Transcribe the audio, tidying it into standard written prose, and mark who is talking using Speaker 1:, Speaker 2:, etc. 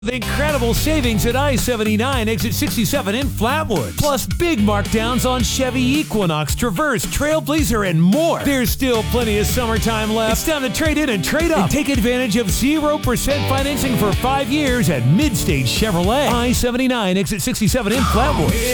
Speaker 1: The incredible savings at I-79 exit 67 in Flatwoods. Plus big markdowns on Chevy Equinox, Traverse, Trailblazer, and more. There's still plenty of summertime left. It's time to trade in and trade up. And take advantage of 0% financing for 5 years at Midstage Chevrolet. I-79 exit 67 in Flatwoods.